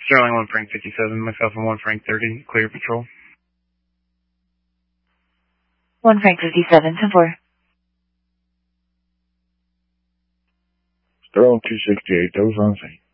Sterling 1 Frank 57, myself and 1 Frank 30, clear patrol. 1 Frank 57, 10-4. Sterling 268, those on scene.